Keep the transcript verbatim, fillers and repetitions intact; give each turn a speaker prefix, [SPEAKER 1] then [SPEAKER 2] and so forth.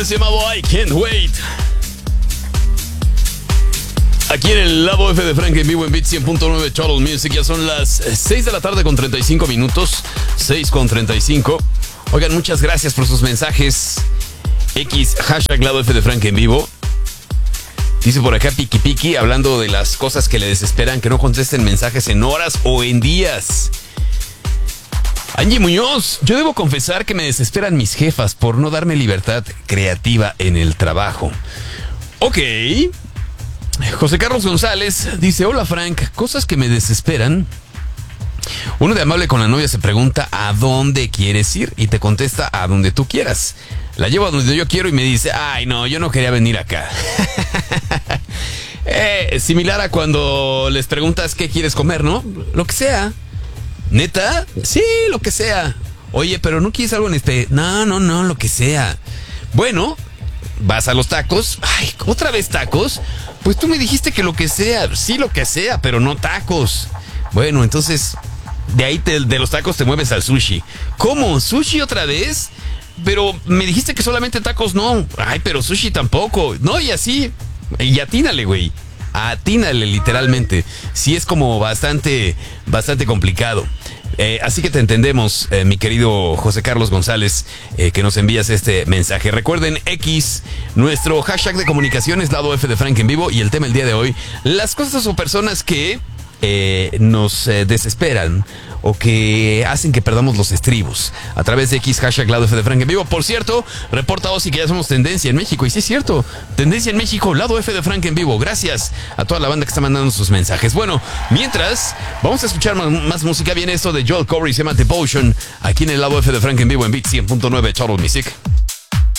[SPEAKER 1] nueve se llamaba I Can't Wait. Aquí en el Labo F de Frank en vivo en Beat cien punto nueve Total Music. Ya son las seis de la tarde con treinta y cinco minutos. seis con treinta y cinco. Oigan, muchas gracias por sus mensajes. X, hashtag Lado F de Frank en vivo. Dice por acá Piki Piki, hablando de las cosas que le desesperan, que no contesten mensajes en horas o en días. Angie Muñoz, yo debo confesar que me desesperan mis jefas por no darme libertad creativa en el trabajo. Ok. José Carlos González dice, hola Frank, cosas que me desesperan. Uno de amable con la novia se pregunta ¿a dónde quieres ir? Y te contesta a donde tú quieras. La llevo a donde yo quiero y me dice, ay no, yo no quería venir acá. eh, similar a cuando les preguntas qué quieres comer, ¿no? Lo que sea. ¿Neta? Sí, lo que sea. Oye, pero ¿no quieres algo en este? No, no, no, lo que sea. Bueno, vas a los tacos. Ay, ¿otra vez tacos? Pues tú me dijiste que lo que sea. Sí, lo que sea, pero no tacos. Bueno, entonces, de ahí te, de los tacos te mueves al sushi. ¿Cómo? ¿Sushi otra vez? Pero me dijiste que solamente tacos no. Ay, pero sushi tampoco. No, y así. Y atínale, güey. Atínale, literalmente. Sí es como bastante, bastante complicado. Eh, así que te entendemos, eh, mi querido José Carlos González, eh, que nos envías este mensaje. Recuerden, X, nuestro hashtag de comunicaciones, Lado F de Frank en vivo. Y el tema el día de hoy, las cosas o personas que eh, nos eh, desesperan o que hacen que perdamos los estribos. A través de X, hashtag Lado F de Frank en vivo. Por cierto, reporta Ozzy que ya somos tendencia en México. Y sí es cierto, tendencia en México, Lado F de Frank en vivo. Gracias a toda la banda que está mandando sus mensajes. Bueno, mientras, vamos a escuchar más, más música. Viene esto de Joel Corey, se llama Devotion, aquí en el Lado F de Frank en vivo en Beat cien punto nueve Total Music.